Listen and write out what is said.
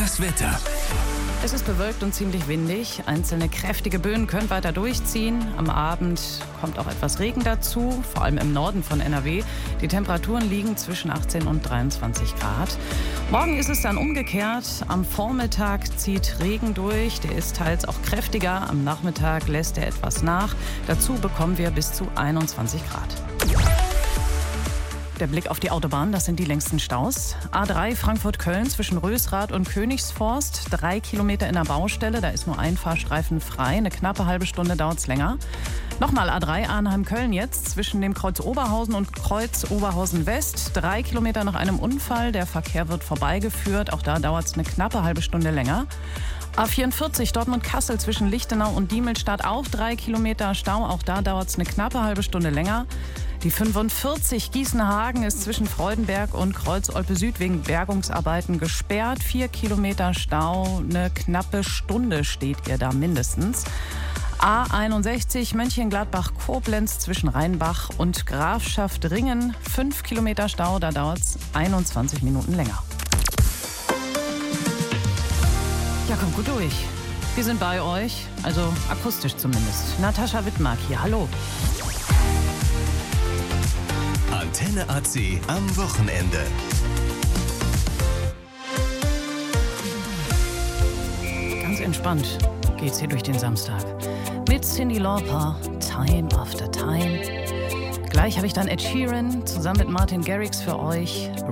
Das Wetter. Es ist bewölkt und ziemlich windig. Einzelne kräftige Böen können weiter durchziehen. Am Abend kommt auch etwas Regen dazu, vor allem im Norden von NRW. Die Temperaturen liegen zwischen 18 und 23 Grad. Morgen ist es dann umgekehrt. Am Vormittag zieht Regen durch. Der ist teils auch kräftiger. Am Nachmittag lässt er etwas nach. Dazu bekommen wir bis zu 21 Grad. Der Blick auf die Autobahn, das sind die längsten Staus. A3 Frankfurt-Köln zwischen Rösrath und Königsforst. 3 Kilometer in der Baustelle, da ist nur ein Fahrstreifen frei. Eine knappe halbe Stunde dauert es länger. Nochmal A3 Arnheim-Köln jetzt zwischen dem Kreuz Oberhausen und Kreuz Oberhausen-West. 3 Kilometer nach einem Unfall. Der Verkehr wird vorbeigeführt. Auch da dauert es eine knappe halbe Stunde länger. A44 Dortmund-Kassel zwischen Lichtenau und Diemelstadt auch 3 Kilometer Stau. Auch da dauert es eine knappe halbe Stunde länger. Die 45 Gießen-Hagen ist zwischen Freudenberg und Kreuz-Olpe-Süd wegen Bergungsarbeiten gesperrt. 4 Kilometer Stau, eine knappe Stunde steht ihr da mindestens. A61 Mönchengladbach-Koblenz zwischen Rheinbach und Grafschaft-Ringen. 5 Kilometer Stau, da dauert es 21 Minuten länger. Ja, kommt gut durch. Wir sind bei euch, also akustisch zumindest. Natascha Wittmark hier, hallo. Antenne AC am Wochenende. Ganz entspannt geht's hier durch den Samstag. Mit Cyndi Lauper, Time After Time. Gleich habe ich dann Ed Sheeran zusammen mit Martin Garrix für euch.